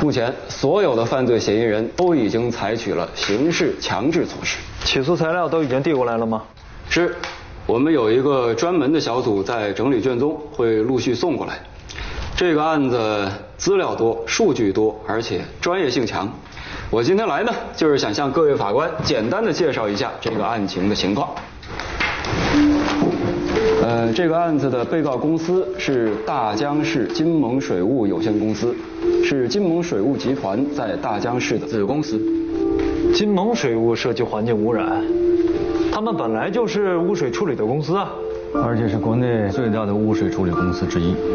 目前，所有的犯罪嫌疑人都已经采取了刑事强制措施。 起诉材料都已经递过来了吗？ 是，我们有一个专门的小组在整理卷宗，会陆续送过来。这个案子资料多、数据多，而且专业性强。我今天来呢，就是想向各位法官简单的介绍一下这个案情的情况。这个案子的被告公司是大江市金盟水务有限公司，是金盟水务集团在大江市的子公司。 金盟水务涉及环境污染，他们本来就是污水处理的公司啊， 而且是国内最大的污水处理公司之一。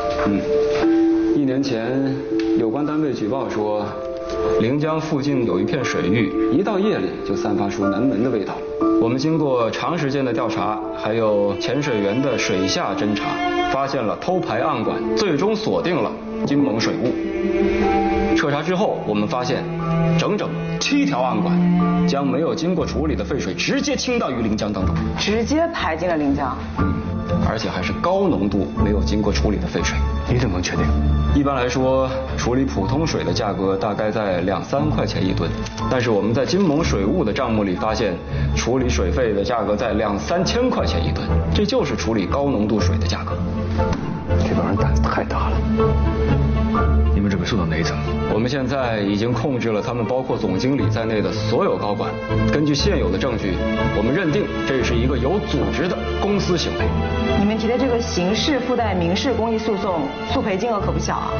1年前，有关单位举报说，临江附近有一片水域，一到夜里就散发出难闻的味道。我们经过长时间的调查，还有潜水员的水下侦查，发现了偷排暗管，最终锁定了金盟水务。彻查之后，我们发现整整7条暗管将没有经过处理的废水直接倾倒于临江当中， 直接排进了临江。 而且还是高浓度没有经过处理的废水。 你怎么能确定？ 一般来说，处理普通水的价格大概在2-3块钱一吨，但是我们在金盟水务的账目里发现，处理水费的价格在2-3千块钱一吨，这就是处理高浓度水的价格。 这帮人胆子太大了。你们准备送到哪一层？ 我们现在已经控制了他们包括总经理在内的所有高管。根据现有的证据，我们认定这是一个有组织的公司行为。 你们提的这个刑事附带民事公益诉讼，诉赔金额可不小啊。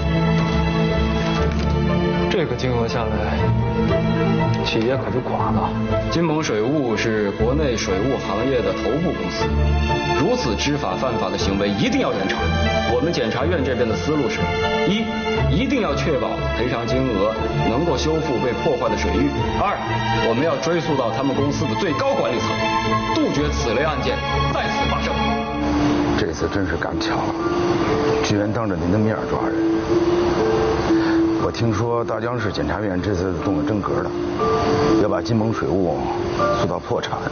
这个金额下来，企业可就垮了。 金盟水务是国内水务行业的头部公司，如此知法犯法的行为一定要严惩。我们检察院这边的思路是：一定要确保赔偿金额能够修复被破坏的水域；二，我们要追溯到他们公司的最高管理层，杜绝此类案件再次发生。 这次真是赶巧了，居然当着您的面抓人。我听说大江市检察院这次动了真格的，要把金盟水务诉到破产。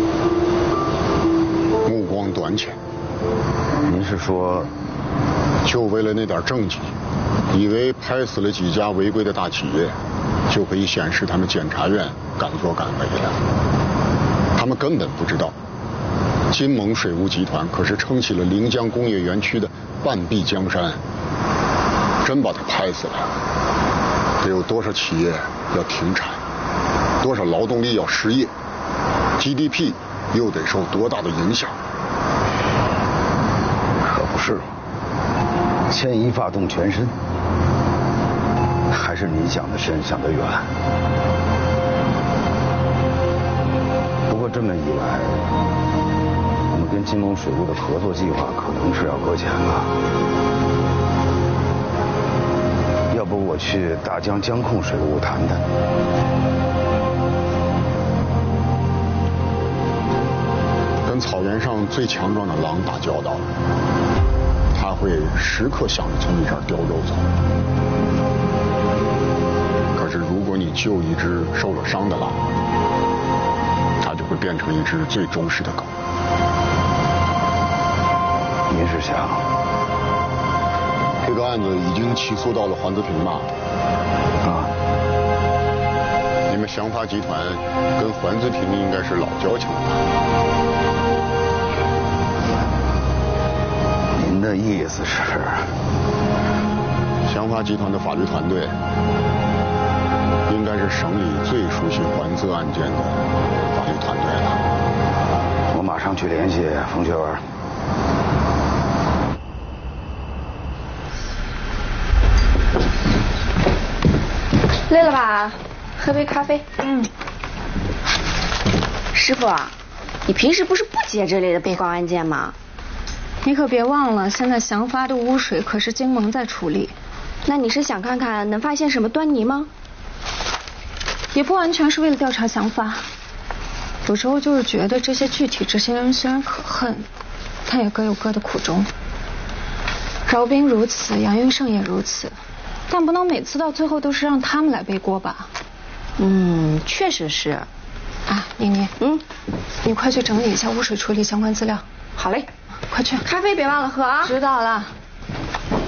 目光短浅。 您是说， 就为了那点政绩，以为拍死了几家违规的大企业，就可以显示他们检察院敢作敢为了？他们根本不知道，金盟水务集团可是撑起了临江工业园区的半壁江山。真把他拍死了，得有多少企业要停产，多少劳动力要失业， GDP 又得受多大的影响？ 可不是，牵一发动全身，还是你想得深想得远。不过这么一来，我们跟金盟水务的合作计划可能是要搁浅了。要不我去大江江控水务谈谈。 跟草原上最强壮的狼打交道，他会时刻想着从你这儿叼肉走。可是如果你救一只受了伤的狼，它就会变成一只最忠实的狗。 您是想？ 这个案子已经起诉到了环资庭吧？ 啊。 你们祥发集团跟环资庭应该是老交情了吧？ 您的意思是？ 祥发集团的法律团队应该是省里最熟悉环资案件的法律团队了。 我马上去联系冯学文。 累了吧？喝杯咖啡。师傅，你平时不是不接这类的被告案件吗？ 你可别忘了，现在祥发的污水可是金盟在处理。 那你是想看看能发现什么端倪吗？ 也不完全是为了调查祥发，有时候就是觉得这些具体执行人虽然可恨，但也各有各的苦衷。饶斌如此，杨云胜也如此，但不能每次到最后都是让他们来背锅吧？ 确实是。 啊，妮妮，你快去整理一下污水处理相关资料。 好嘞， 快去。 咖啡别忘了喝啊。 知道了。